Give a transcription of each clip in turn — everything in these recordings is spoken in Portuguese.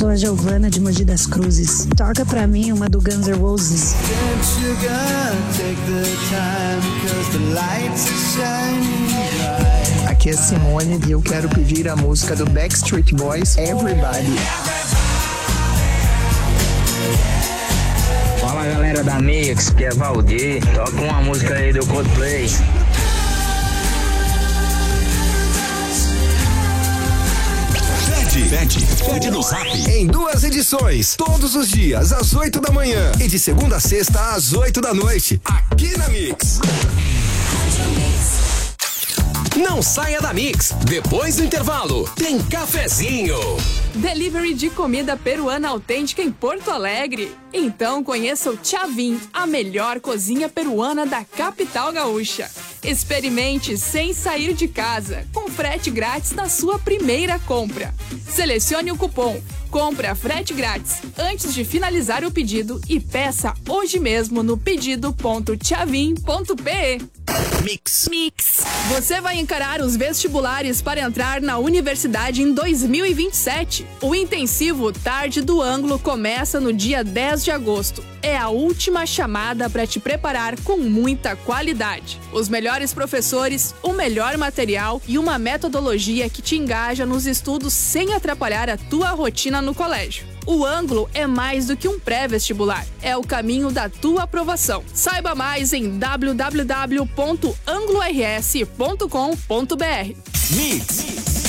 sou a Giovana de Mogi das Cruzes. Toca pra mim uma do Guns N' Roses. Aqui é Simone e eu quero pedir a música do Backstreet Boys, Everybody. Fala galera da Mix, que é Valdir. Toca uma música aí do Coldplay. Pede no Zap. Em 2 edições, todos os dias, às 8 da manhã. E de segunda a sexta, às 8 da noite. Aqui na Mix. Não saia da Mix. Depois do intervalo, tem cafezinho. Delivery de comida peruana autêntica em Porto Alegre. Então conheça o Chavin, a melhor cozinha peruana da capital gaúcha. Experimente sem sair de casa, com frete grátis na sua primeira compra. Selecione o cupom Compra Frete Grátis antes de finalizar o pedido e peça hoje mesmo no pedido.chavin.pe. Mix. Você vai encarar os vestibulares para entrar na universidade em 2027. O intensivo Tarde do Ângulo começa no dia 10 de agosto. É a última chamada para te preparar com muita qualidade. Os melhores professores, o melhor material e uma metodologia que te engaja nos estudos sem atrapalhar a tua rotina no colégio. O Ângulo é mais do que um pré-vestibular. É o caminho da tua aprovação. Saiba mais em www.anglors.com.br. Mix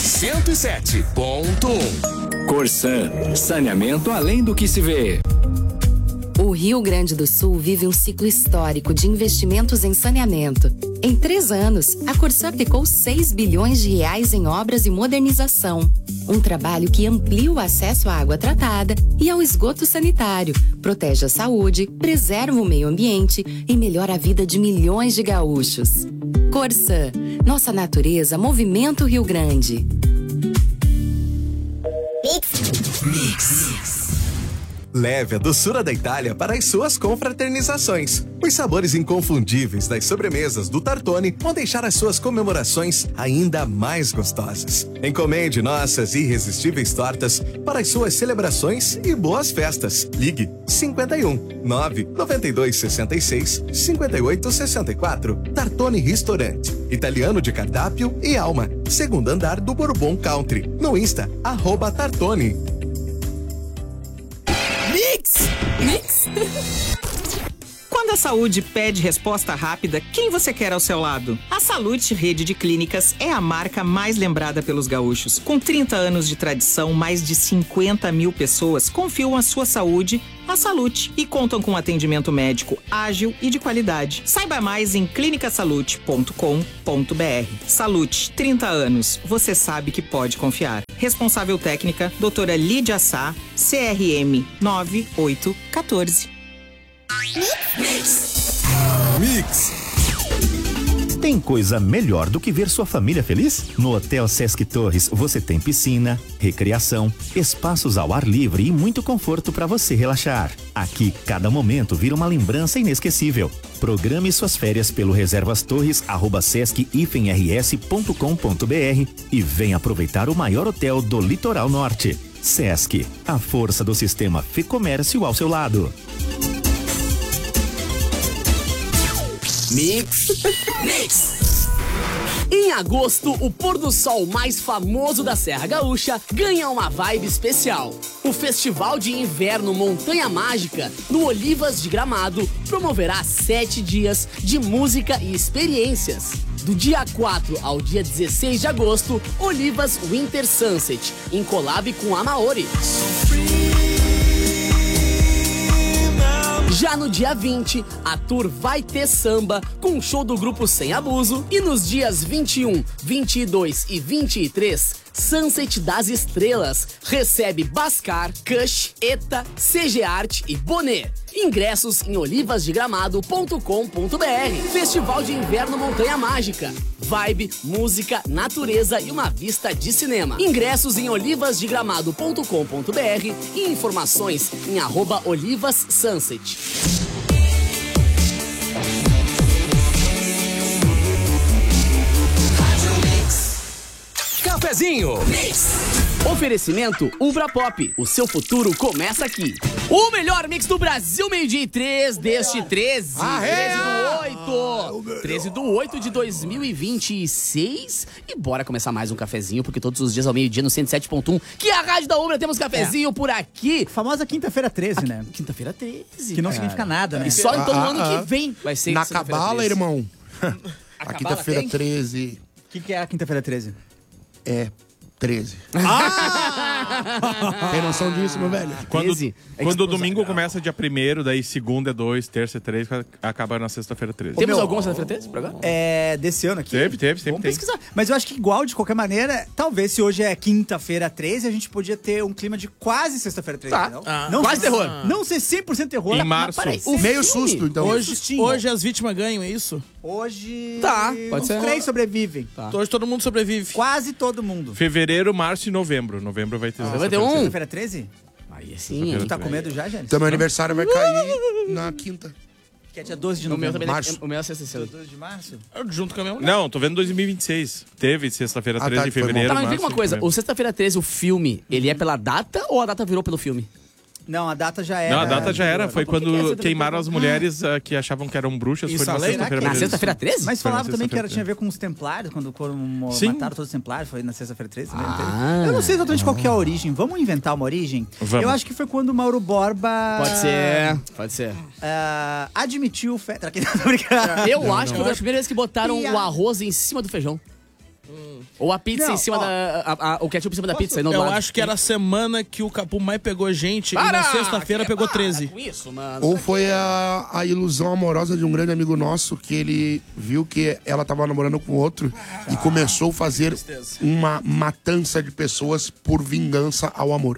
107.1. Corsan, saneamento além do que se vê. O Rio Grande do Sul vive um ciclo histórico de investimentos em saneamento. Em 3 anos, a Corsan aplicou 6 bilhões de reais em obras e modernização. Um trabalho que amplia o acesso à água tratada e ao esgoto sanitário, protege a saúde, preserva o meio ambiente e melhora a vida de milhões de gaúchos. Corsan, nossa natureza movimenta o Rio Grande. Mix. Leve a doçura da Itália para as suas confraternizações. Os sabores inconfundíveis das sobremesas do Tartone vão deixar as suas comemorações ainda mais gostosas. Encomende nossas irresistíveis tortas para as suas celebrações e boas festas. Ligue 51 9 92 66 58 64. Tartone Restaurante. Italiano de cardápio e alma. Segundo andar do Bourbon Country. No Insta, @Tartone. Mix. Quando a saúde pede resposta rápida, quem você quer ao seu lado? A Salute Rede de Clínicas é a marca mais lembrada pelos gaúchos. Com 30 anos de tradição, mais de 50 mil pessoas confiam a sua saúde à Salute e contam com atendimento médico ágil e de qualidade. Saiba mais em clinicasalute.com.br. Salute, 30 anos. Você sabe que pode confiar. Responsável técnica, doutora Lídia Sá, CRM 9814. Mix. Tem coisa melhor do que ver sua família feliz? No Hotel Sesc Torres você tem piscina, recreação, espaços ao ar livre e muito conforto para você relaxar. Aqui, cada momento vira uma lembrança inesquecível. Programe suas férias pelo reservastorres@sesc-rs.com.br e venha aproveitar o maior hotel do Litoral Norte. Sesc, a força do sistema Fê-Comércio ao seu lado. Mix. Em agosto, o pôr do sol mais famoso da Serra Gaúcha ganha uma vibe especial. O Festival de Inverno Montanha Mágica, no Olivas de Gramado, promoverá 7 dias de música e experiências. Do dia 4 ao dia 16 de agosto, Olivas Winter Sunset, em collab com a Maori. Já no dia 20, a tour vai ter samba com o show do grupo Sem Abuso. E nos dias 21, 22 e 23, Sunset das Estrelas recebe Bascar, Kush, Eta, CG Art e Bonet. Ingressos em olivasdegramado.com.br. Festival de Inverno Montanha Mágica. Vibe, música, natureza e uma vista de cinema. Ingressos em olivasdegramado.com.br e informações em @olivassunset. Cafezinho. Mix. Oferecimento Ubra Pop. O seu futuro começa aqui. O melhor mix do Brasil, meio-dia e 3 deste 13. 13 do 8 de 2026. E bora começar mais um cafezinho, porque todos os dias ao meio-dia no 107.1, que é a rádio da Ubra, temos cafezinho por aqui. Famosa quinta-feira 13, né? Quinta-feira 13. Que não significa nada, né? E só então no ano que vem vai ser na cabala, 13. irmão. A cabala quinta-feira tem? 13 O que é a quinta-feira 13? é 13. Tem noção disso, meu velho? Quando o domingo começa dia 1º, daí segunda é 2, terça é 3, acaba na sexta-feira 13. Temos alguma sexta-feira 13 por agora? Desse ano aqui? Teve, sempre Vamos tem. pesquisar. Mas eu acho que igual, de qualquer maneira, talvez se hoje é quinta-feira 13, a gente podia ter um clima de quase sexta-feira 13, Tá. não? Ah. Não Quase ser- terror. Não ser 100% terror. Em mas março. parece Meio filme. susto, então. Hoje as vítimas ganham, é isso? Hoje Tá, pode uns ser. 3 sobrevivem. Hoje todo mundo sobrevive. Quase todo mundo. Fevereiro, março e novembro. Novembro vai ter. Vai ter um. Sexta-feira 13? Aí sim. Tu tá com medo já, Jânio? Então meu aniversário vai cair na quinta. Que é dia 12 de O meu novembro. também Março. o meu é sexta-feira. 12 de março? Junto com a minha mulher. Não, tô vendo 2026. Teve sexta-feira 13 tá, em foi bom. fevereiro. Tá, mas me março diga uma e coisa, novembro. o sexta-feira 13, o filme, ele é pela data ou a data virou pelo filme? Não, a data já era. Não, a data já era. Foi por que que é quando sexta-feira queimaram 13? as mulheres que achavam que eram bruxas. Isso, Foi na além- sexta-feira Na 13. sexta-feira 13? Mas Foi na falava também que sexta-feira tinha a ver com os templários, quando Sim. mataram todos os templários, foi na sexta-feira 13 também. não teve? Ah. Eu não sei exatamente qual que é a origem. Vamos inventar uma origem? Vamos. Eu acho que foi quando o Mauro Borba... Pode ser. admitiu o fe... Tá aqui, tô brincando. Eu acho que foi a primeira vez que botaram Piada. o arroz em cima do feijão. Ou a pizza Não, em cima ó. o ketchup em cima da pizza. E não do Eu lado. acho que era a semana que o Capu mais pegou gente Para! e na sexta-feira pegou 13. Com isso, mano. Ou foi a ilusão amorosa de um grande amigo nosso que ele viu que ela tava namorando com outro e começou a fazer uma matança de pessoas por vingança ao amor.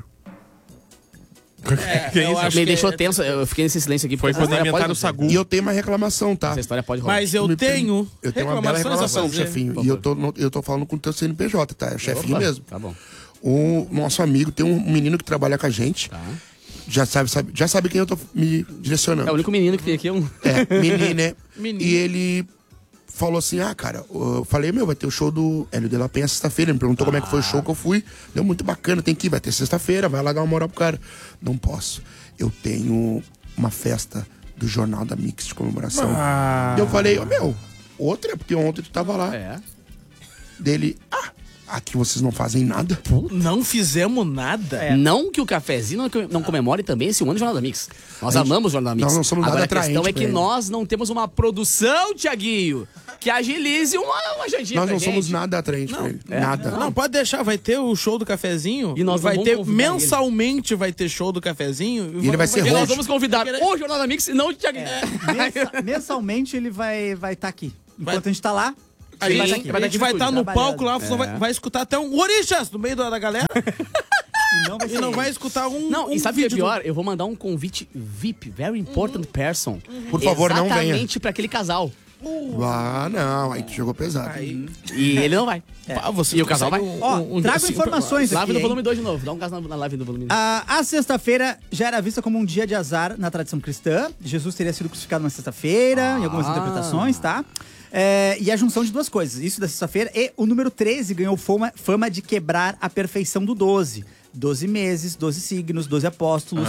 Que isso? acho Me que deixou tenso, eu fiquei nesse silêncio aqui. Foi porque quando essa história inventaram o pode- sagu. E eu tenho uma reclamação, tá? Essa história pode rolar. Mas eu tenho Eu tenho uma bela reclamações a reclamação, fazer. chefinho. E eu tô falando com o teu CNPJ, tá? É chefinho mesmo. Tá bom. O nosso amigo, tem um menino que trabalha com a gente. Tá. Já sabe quem eu tô me direcionando. É o único menino que tem aqui. Menino, né? Menino. E ele falou assim, cara, eu falei, vai ter o show do Hélio de la Penha sexta-feira. Ele me perguntou como é que foi o show que eu fui. Deu muito bacana, tem que ir, vai ter sexta-feira, vai lá dar uma moral pro cara. Não posso. Eu tenho uma festa do Jornal da Mix de comemoração. E eu falei, outra, porque ontem tu tava lá. É. Dele, aqui vocês não fazem nada. Não fizemos nada. Não que o cafezinho não comemore também esse ano do Jornal da Mix. Nós amamos o Jornal da Mix. Nós não somos nada Agora, a questão atraente é que pra ele. nós não temos uma produção, Tiaguinho, que agilize uma jantinha Nós pra não gente. somos nada atraente pra ele. Nada. Não, pode deixar, vai ter o show do cafezinho. E nós vai vamos ter convidar mensalmente vai ter show do cafezinho. E ele vai ser E nós host. vamos convidar o Jornal da Mix e não o Tiaguinho. Mensalmente ele vai estar aqui. Enquanto a gente tá lá, A ele vai gente, estar aqui. a gente vai estar no palco lá, Trabalhando. vai escutar até um Orixás no meio da galera. E não vai E ser não ele. vai escutar um. Não, um e sabe o que é vídeo do- pior? Eu vou mandar um convite VIP, very important person. Por favor, não venha. Exatamente pra aquele casal. Não, aí tu jogou pesado. E ele não vai. Pá, você E o casal vai? Ó, trago assim, informações Live aqui, do hein? volume 2 de novo. Dá um caso na live do volume 2. A sexta-feira já era vista como um dia de azar na tradição cristã. Jesus teria sido crucificado na sexta-feira, em algumas interpretações, tá? E a junção de duas coisas, isso da sexta-feira e o número 13 ganhou fama de quebrar a perfeição do 12. 12 meses, 12 signos, 12 apóstolos.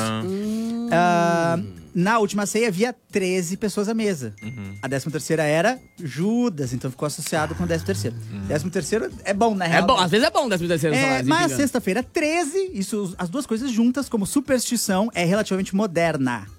Na última ceia havia 13 pessoas à mesa. A 13ª era Judas, então ficou associado com o 13º. 13º é bom, né? É bom, às vezes é bom 13º falar. Mas sexta-feira 13, isso, as duas coisas juntas, como superstição, é relativamente moderna.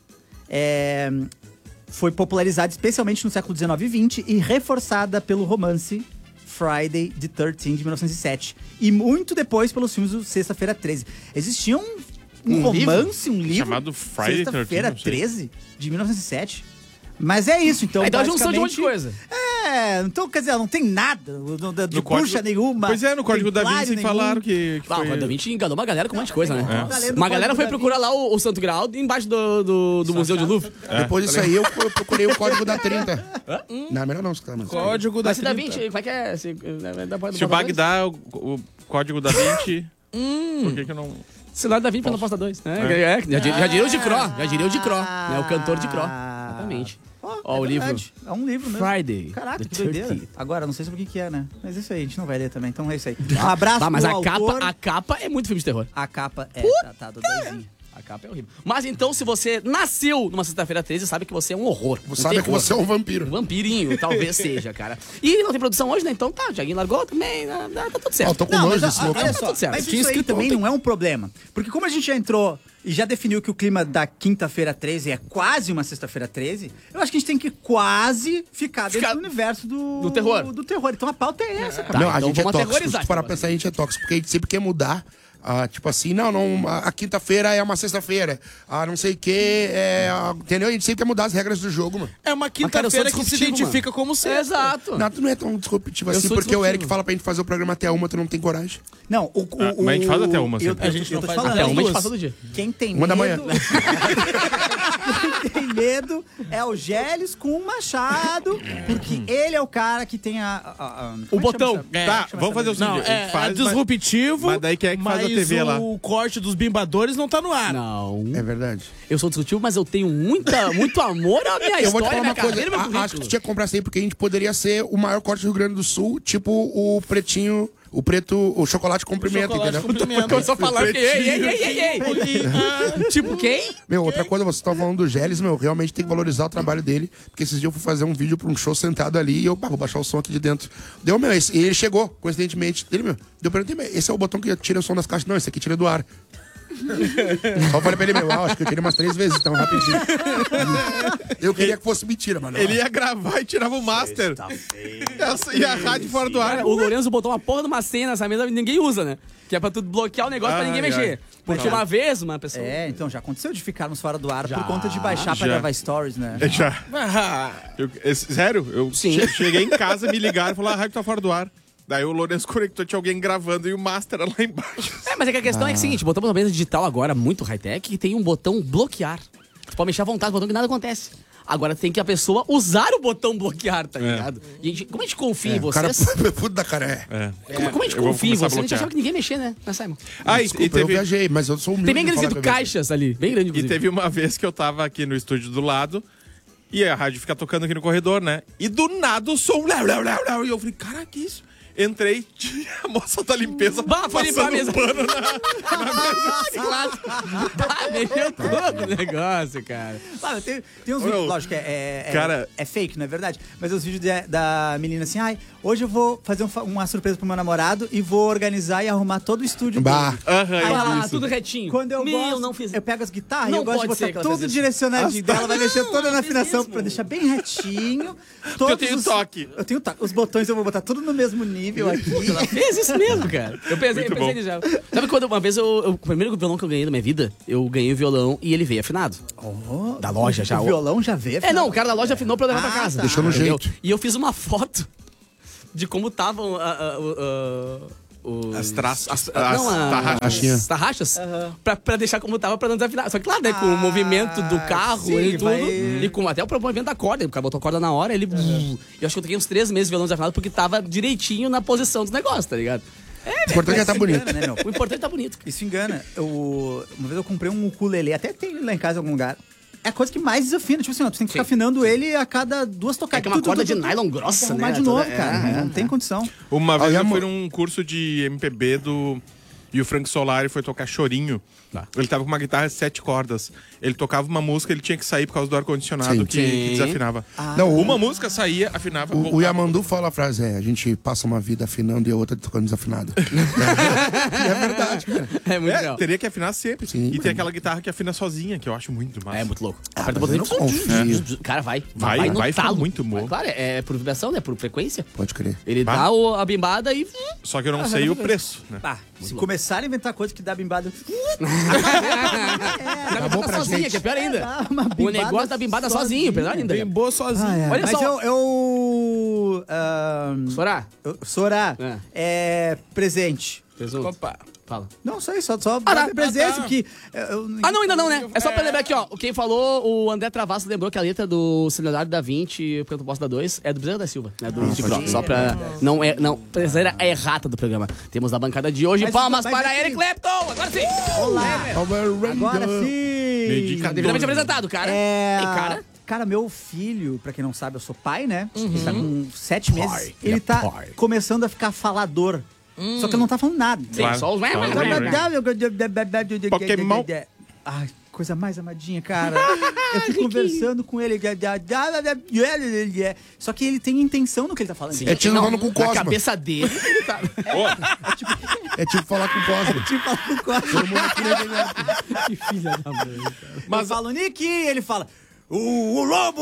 Foi popularizada especialmente no século XIX e XX e reforçada pelo romance Friday the 13th, de 1907. E muito depois pelos filmes do Sexta-feira 13. Existia um romance, um livro chamado Friday the 13th, Sexta-feira não sei. 13, de 1907. Mas é isso, então. Então a junção de um monte de basicamente, coisa. então, quer dizer, não tem nada de No código- bruxa nenhuma. Pois é, no Código da templário Vinci nenhum. falaram que Ah, o foi... Da Vinci enganou uma galera com um monte de coisa, né? Galera do Uma galera Código foi da procurar lá o Santo Graal embaixo do Museu de Louvre. Depois disso aí, eu procurei o código da 30. Não, melhor não, cara. Código da Mas se Da 30. Vinci, como é que é? Se Se o Bagdá, o Código da Vinci... Por que não... Celular da Vinci pra não posta 2. Já diria o de Cro. Já diria o de Cro. Né? O cantor de Cro. Exatamente. Ó, o livro. É um livro mesmo. Friday. Caraca, the que doideira. 13th. Agora, não sei sobre o que é, né? Mas isso aí, a gente não vai ler também, então é isso aí. Um abraço Mas pro a autor. capa é muito filme de terror. A capa é, tá doisinho. A capa é horrível. Mas então, se você nasceu numa sexta-feira 13, sabe que você é um horror. Você sabe que você é um vampiro. Um vampirinho, talvez seja, cara. E não tem produção hoje, né? Então tá, o Thiaguinho largou também, tá tudo certo. Tô com nojo desse louco. Olha só, mas isso aí também não é um problema. Porque como a gente já entrou e já definiu que o clima da quinta-feira 13 é quase uma sexta-feira 13, eu acho que a gente tem que quase ficar dentro do universo do terror. Do terror. Então a pauta é essa, cara. Não, a então gente é vamos tóxico. Se aterrorizar tu parar pra pensar, a gente é tóxico. Porque a gente sempre quer mudar. Tipo assim, a quinta-feira é uma sexta-feira. Não sei o que, entendeu? A gente sempre quer mudar as regras do jogo, mano. É uma quinta-feira que se identifica como sexta. Exato. Não, tu não é tão disruptivo assim, sou porque o Eric disruptivo. fala pra gente fazer o programa até 1, tu não tem coragem. Não, mas a gente faz até 1, eu sempre. A gente não tô te faz falando. até 1, a gente duas. faz todo dia. Quem tem 1 da medo... manhã. Quem tem medo é o Gélis com o Machado, porque ele é o cara que tem o botão. Tá, vamos fazer o seguinte. Não, a gente faz, disruptivo. mas daí quem é que faz a TV lá? o corte dos bimbadores não tá no ar. Não. É verdade. Eu sou disruptivo, mas eu tenho muito amor à minha Eu vou te história, falar minha uma coisa. carreira, meu Acho que currículo. tu tinha que comprar isso aí, porque a gente poderia ser o maior corte do Rio Grande do Sul, tipo o pretinho, o chocolate com pimenta, entendeu? Eu só falar que ei. Tipo quem? Meu, outra coisa, você tá falando do Gélis, meu, realmente tem que valorizar o trabalho dele, porque esses dias eu fui fazer um vídeo pra um show sentado ali e eu, vou baixar o som aqui de dentro. Deu, meu, e ele chegou, coincidentemente, eu perguntei, esse é o botão que tira o som das caixas? Não, esse aqui tira do ar. Só falei pra ele, acho que eu tirei umas 3 vezes, então, rapidinho. Eu queria que fosse mentira, mano. Ele ia gravar e tirava o master. E a rádio fora do ar. Cara, o Lourenço botou uma porra de uma senha nessa mesa e ninguém usa, né? Que é pra tu bloquear o negócio pra ninguém mexer. Porque uma vez, uma pessoa... então já aconteceu de ficarmos fora do ar por conta de baixar pra gravar stories, né? Já. Sério? Eu cheguei em casa, me ligaram e falaram, a rádio tá fora do ar. Daí o Lourenço conectou, tinha alguém gravando e o master lá embaixo. Mas é que a questão é que é o seguinte, botamos uma mesa digital agora, muito high-tech, que tem um botão bloquear. Tu pode mexer à vontade, botão que nada acontece. Agora tem que a pessoa usar o botão bloquear, tá ligado? Como a gente confia em vocês... O cara puto da cara, Como a gente confia em vocês, a gente achava que ninguém ia mexer, né? Simon? Desculpa, eu viajei, mas eu sou humilde. Tem bem grande escrito caixas ali, bem grande, inclusive. E teve uma vez que eu tava aqui no estúdio do lado, e a rádio fica tocando aqui no corredor, né? E do nada o som... E eu falei, cara, que isso? Entrei, tinha a moça da limpeza foi limpar a mesa. pano na Mexeu todo o negócio, cara. Mano, tem uns vídeos, lógico, é fake, não é verdade? Mas os vídeos da menina assim, hoje eu vou fazer uma surpresa pro meu namorado e vou organizar e arrumar todo o estúdio dele. Tudo retinho. Quando eu não fiz. eu pego as guitarras e Não eu gosto de pode ser botar que ela tudo fez direcionadinho dela, vai mexer toda na afinação mesmo. pra deixar bem retinho. Eu tenho toque. Eu tenho toque. Os botões eu vou botar tudo no mesmo nível aqui. Ela fez isso mesmo, cara. Eu pensei nisso já. Sabe quando uma vez o primeiro violão que eu ganhei na minha vida, eu ganhei o violão e ele veio afinado. Da loja já. O violão já veio afinado? Não, o cara da loja afinou pra eu levar pra casa. Deixou no jeito. E eu fiz uma foto de como estavam as tarraxas. As tarraxas, pra deixar como tava pra não desafinar. Só que claro, né, com o movimento do carro e tudo, e com até o movimento da corda, o cara botou a corda na hora, ele... Eu acho que eu toquei uns 3 meses de violão desafinado porque tava direitinho na posição dos negócios, tá ligado? O importante é tá bonito. Engana, né, meu? O importante é tá bonito. Isso engana. Uma vez eu comprei um ukulele, até tem lá em casa em algum lugar. É a coisa que mais desafina. Tipo assim, tu tem que ficar afinando ele a cada 2 tocadas. É que é uma corda de nylon grossa, né? Arrumar de novo, cara. Não tem condição. Uma vez eu fui num curso de MPB e o Frank Solari foi tocar Chorinho. Ele tava com uma guitarra de 7 cordas. Ele tocava uma música, ele tinha que sair por causa do ar-condicionado que desafinava. Não, uma música saía, afinava. O Yamandu fala a frase, a gente passa uma vida afinando e a outra tocando desafinado. É verdade, cara. É muito legal. Teria que afinar sempre. Sim, e tem aquela guitarra que afina sozinha, que eu acho muito massa. É muito louco. Cara, vai ficar muito bom. Claro, é por vibração, né? Por frequência. Pode crer. Ele dá a bimbada e... Só que eu não sei o preço, né? Se começarem a inventar coisa que dá bimbada... Dá bimbada sozinha, que é pior ainda. O negócio da bimbada sozinho, pior ainda. Bimbou sozinho. Olha Mas só. Sorá. É presente. Opa. Fala. Não, só presente, porque... não, ainda não, né? É só pra lembrar aqui, ó. Quem falou, o André Travasso lembrou que a letra do Leonardo da Vinci, Canto Bosta 2, é do Bezerra da Silva, né? Do Tigro. Só pra... Não, a errata do programa. Temos a bancada de hoje. Palmas para Eric Clapton! Agora sim! Olá! Agora sim! Devidamente apresentado, cara. E cara... Cara, meu filho, pra quem não sabe, eu sou pai, né? Ele tá com 7 meses. Ele tá começando a ficar falador. Só que ele não tá falando nada. Sim, só os... Pokémon. Ai, coisa mais amadinha, cara. Eu fico conversando com ele. Só que ele tem intenção no que ele tá falando. É tipo falando com o Cosma. Na cabeça dele, ele tá... É tipo falar com o Cosma. Tipo falar com o Cosma. Todo mundo aqui, né? Que filha da mãe, cara. Mas eu falo, Nick, ele fala... O lobo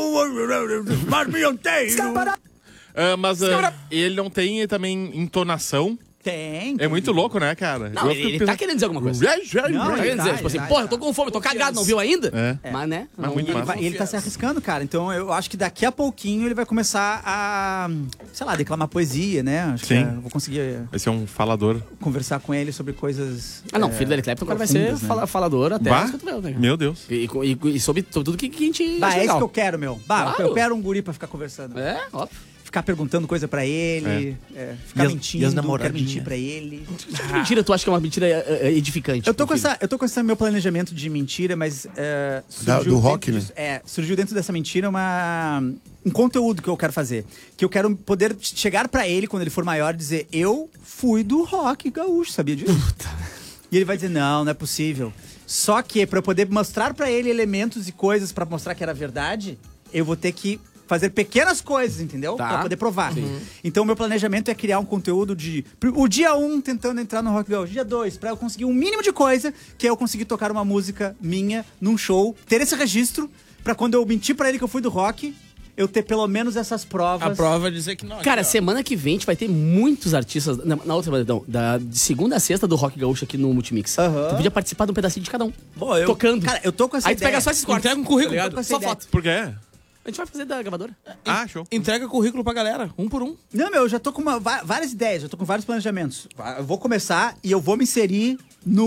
marmionteiro. Mas ele não tem também entonação. Tem. É muito louco, né, cara? Não, ele tá querendo dizer alguma coisa. Não, tá querendo dizer, tipo assim, porra, eu tô com fome, tô cagado, não viu ainda? É. Mas, né? Mas muito massa. Ele tá se arriscando, cara. Então eu acho que daqui a pouquinho ele vai começar a, sei lá, declamar poesia, né? Acho que eu vou conseguir Vai ser um falador. conversar com ele sobre coisas. Ah, não, filho do Eric Clapton, o cara vai ser falador até Bah? as cotovelas, né? Meu Deus. E sobre tudo que a gente Bah, acha é isso legal. que eu quero, meu. Bah, Claro. eu quero um guri pra ficar conversando. É, óbvio. Ficar perguntando coisa pra ele, ficar mentindo, e as quero namoradinhas? mentir pra ele. Que mentira tu acha que é uma mentira edificante? Eu tô com esse meu planejamento de mentira, mas Do rock, né? surgiu dentro dessa mentira um conteúdo que eu quero fazer. Que eu quero poder chegar pra ele, quando ele for maior, e dizer, eu fui do rock gaúcho, sabia disso? E ele vai dizer, não é possível. Só que pra eu poder mostrar pra ele elementos e coisas pra mostrar que era verdade, eu vou ter que fazer pequenas coisas, entendeu? Tá. Pra poder provar. Então, o meu planejamento é criar um conteúdo de... O dia 1, tentando entrar no Rock Gaúcho. Dia 2, pra eu conseguir um mínimo de coisa, que é eu conseguir tocar uma música minha num show, ter esse registro, pra quando eu mentir pra ele que eu fui do rock, eu ter pelo menos essas provas. A prova é dizer que não. Cara, semana que vem a gente vai ter muitos artistas. Na outra semana, não, de segunda a sexta do Rock Gaúcho aqui no Multimix. Tu podia participar de um pedacinho de cada um. Bom, tocando. Cara, eu tô com essa Aí tu ideia. pega só esses cortes. Entrega um currículo. Tá ligado? essa Só ideia. foto. Por quê? A gente vai fazer da gravadora. Show. Entrega currículo pra galera, um por um. Não, meu, eu já tô com várias ideias, já tô com vários planejamentos. Eu vou começar e eu vou me inserir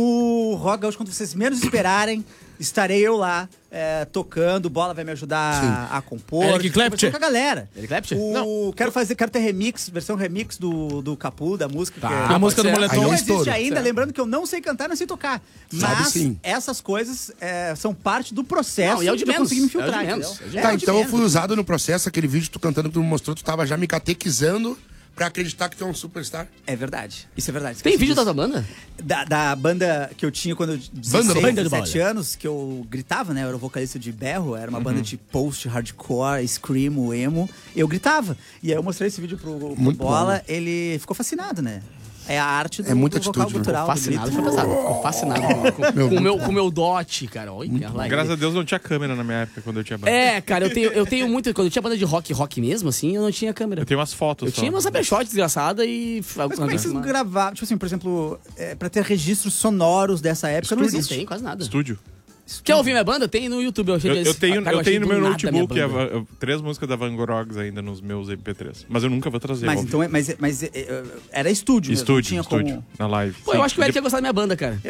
no Rock Gaúcho quando vocês menos esperarem. Estarei eu lá, tocando, o Bola vai me ajudar a compor. Eric Clapton. Com a galera. Eric Clapton? Quero ter remix, versão remix do Capu, da música. A música do Moletom. Não Aí é um existe estouro. ainda, lembrando que eu não sei cantar, não sei tocar. Sabe Mas sim. essas coisas são parte do processo Não, e é o de eu menos. conseguir me filtrar. É o de menos. entendeu? Tá, É o de então eu menos. fui usado no processo, aquele vídeo que tu cantando que tu me mostrou, tu tava já me catequizando pra acreditar que tu é um superstar. É verdade, isso é verdade. Tem Esqueci vídeo da disso. tua banda? Da banda que eu tinha quando eu Banda do 17 anos, que eu gritava, né? Eu era o vocalista de berro, era uma banda de post-hardcore, screamo, emo. Eu gritava. E aí eu mostrei esse vídeo pro Muito Bola, bom. ele ficou fascinado, né? É a arte do, É muita do vocal atitude, né? gutural. do Fascinado, grito. foi pesado. Ficou fascinado com o meu dote, cara. Olha, Graças a Deus não tinha câmera na minha época quando eu tinha banda. É, cara, eu tenho muito. Quando eu tinha banda de rock mesmo, assim, eu não tinha câmera. Eu tenho umas fotos Eu só. tinha uma cybershot desgraçada e. Mas como é que vocês gravavam? Tipo assim, por exemplo, pra ter registros sonoros dessa época, não Não existe. tem quase nada. Estúdio. Quer ouvir minha banda? Tem no YouTube. Eu tenho no meu notebook é 3 músicas da Van Grogs ainda nos meus MP3. Mas eu nunca vou trazer. Mas óbvio. então, era estúdio mesmo, não Estúdio, tinha estúdio. como... Na live. Pô, eu acho que o Eric ia gostar da minha banda, cara.